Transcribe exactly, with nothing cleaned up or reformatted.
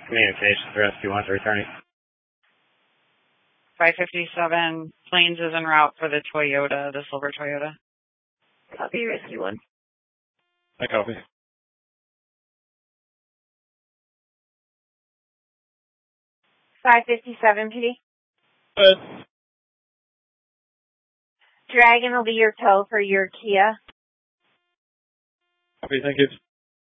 Communications, Rescue one, returning. five fifty-seven, Plains is en route for the Toyota, the silver Toyota. Copy, Rescue one. I copy. five fifty-seven, P D. Good. Dragon will be your tow for your Kia. Copy, thank you.